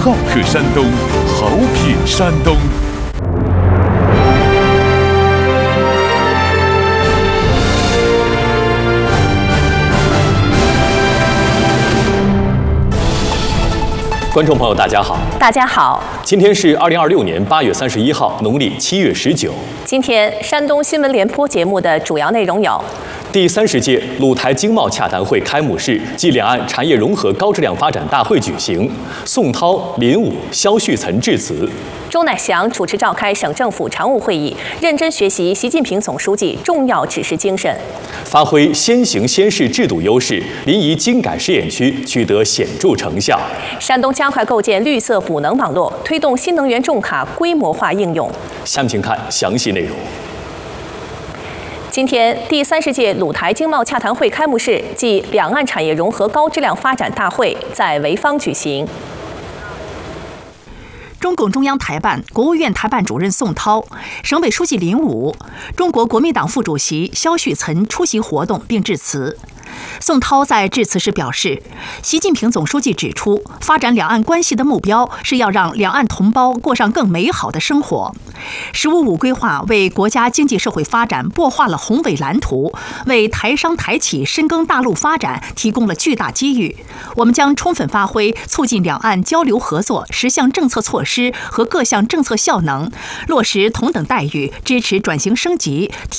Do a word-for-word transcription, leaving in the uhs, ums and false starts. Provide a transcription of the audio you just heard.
好客山东，好品山东。 观众朋友，大家好！ 大家好！ 今天是二零二六年八月三十一号，农历七月十九。 今天山东新闻联播节目的主要内容有： 第三十届鲁台经贸洽谈会开幕式暨两岸产业融合高质量发展大会举行，宋涛、林武、肖旭岑致辞。 周乃祥主持召开省政府常务会议，认真学习习近平总书记重要指示精神， 发挥先行先试制度优势，临沂精改试验区取得显著成效。 山东加快构建绿色补能网络，推动新能源重卡规模化应用。 下面请看详细内容。 今天，第三十届鲁台经贸洽谈会开幕式暨两岸产业融合高质量发展大会在潍坊举行。 中共中央台办、国务院台办主任宋涛、省委书记林武、中国国民党副主席肖旭岑出席活动并致辞。宋涛在致辞时表示，习近平总书记指出，发展两岸关系的目标是要让两岸同胞过上更美好的生活。十五五规划为国家经济社会发展擘画了宏伟蓝图，为台商台企深耕大陆发展提供了巨大机遇。我们将充分发挥促进两岸交流合作十项政策措施和各项政策效能，落实同等待遇，支持转型升级，